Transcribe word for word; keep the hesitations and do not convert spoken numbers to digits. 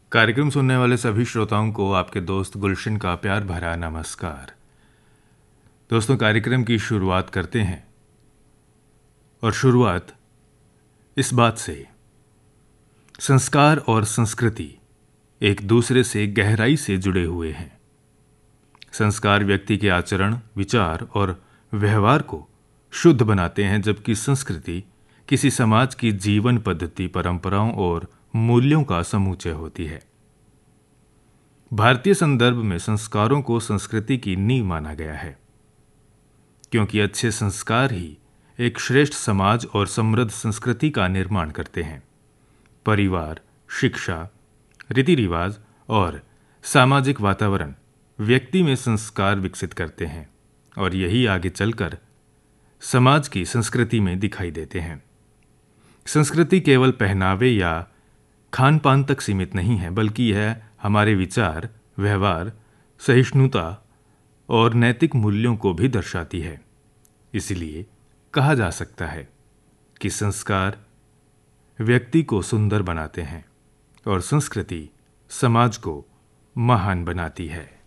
कार्यक्रम सुनने वाले सभी श्रोताओं को आपके दोस्त गुलशन का प्यार भरा नमस्कार। दोस्तों, कार्यक्रम की शुरुआत करते हैं और शुरुआत इस बात से, संस्कार और संस्कृति एक दूसरे से गहराई से जुड़े हुए हैं। संस्कार व्यक्ति के आचरण, विचार और व्यवहार को शुद्ध बनाते हैं, जबकि संस्कृति किसी समाज की जीवन पद्धति, परंपराओं और मूल्यों का समुच्चय होती है। भारतीय संदर्भ में संस्कारों को संस्कृति की नींव माना गया है, क्योंकि अच्छे संस्कार ही एक श्रेष्ठ समाज और समृद्ध संस्कृति का निर्माण करते हैं। परिवार, शिक्षा, रीति रिवाज और सामाजिक वातावरण व्यक्ति में संस्कार विकसित करते हैं और यही आगे चलकर समाज की संस्कृति में दिखाई देते हैं। संस्कृति केवल पहनावे या खान पान तक सीमित नहीं है, बल्कि यह हमारे विचार, व्यवहार, सहिष्णुता और नैतिक मूल्यों को भी दर्शाती है। इसलिए कहा जा सकता है कि संस्कार व्यक्ति को सुंदर बनाते हैं और संस्कृति समाज को महान बनाती है।